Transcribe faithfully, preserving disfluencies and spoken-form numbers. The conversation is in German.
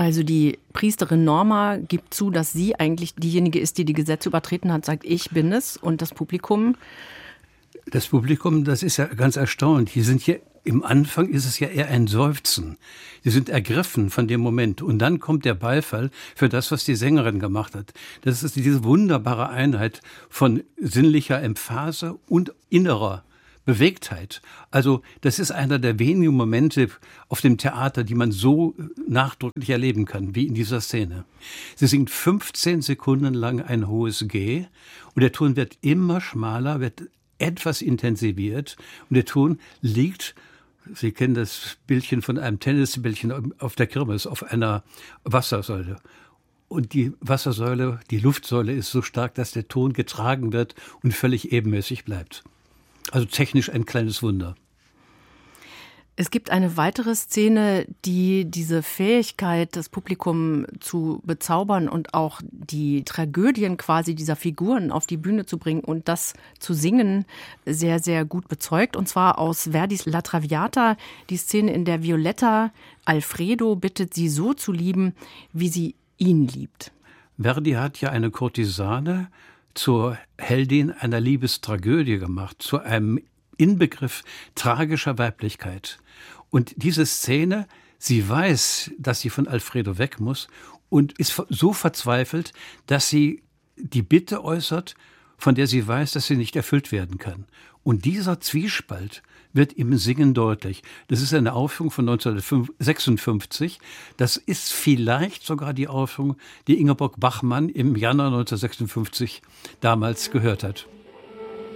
Also die Priesterin Norma gibt zu, dass sie eigentlich diejenige ist, die die Gesetze übertreten hat, sagt, ich bin es, und das Publikum? Das Publikum, das ist ja ganz erstaunt. Die sind hier, im Anfang ist es ja eher ein Seufzen. Die sind ergriffen von dem Moment. Und dann kommt der Beifall für das, was die Sängerin gemacht hat. Das ist diese wunderbare Einheit von sinnlicher Emphase und innerer Bewegtheit. Also das ist einer der wenigen Momente auf dem Theater, die man so nachdrücklich erleben kann, wie in dieser Szene. Sie singt fünfzehn Sekunden lang ein hohes G und der Ton wird immer schmaler, wird etwas intensiviert und der Ton liegt, Sie kennen das Bildchen von einem Tennisbällchen auf der Kirmes, auf einer Wassersäule. Und die Wassersäule, die Luftsäule ist so stark, dass der Ton getragen wird und völlig ebenmäßig bleibt. Also technisch ein kleines Wunder. Es gibt eine weitere Szene, die diese Fähigkeit, das Publikum zu bezaubern und auch die Tragödien quasi dieser Figuren auf die Bühne zu bringen und das zu singen, sehr, sehr gut bezeugt. Und zwar aus Verdis La Traviata, die Szene, in der Violetta Alfredo bittet, sie so zu lieben, wie sie ihn liebt. Verdi hat ja eine Kurtisane zur Heldin einer Liebestragödie gemacht, zu einem Inbegriff tragischer Weiblichkeit. Und diese Szene, sie weiß, dass sie von Alfredo weg muss und ist so verzweifelt, dass sie die Bitte äußert, von der sie weiß, dass sie nicht erfüllt werden kann. Und dieser Zwiespalt wird im Singen deutlich. Das ist eine Aufführung von neunzehnhundertsechsundfünfzig. Das ist vielleicht sogar die Aufführung, die Ingeborg Bachmann im Januar neunzehnhundertsechsundfünfzig damals gehört hat.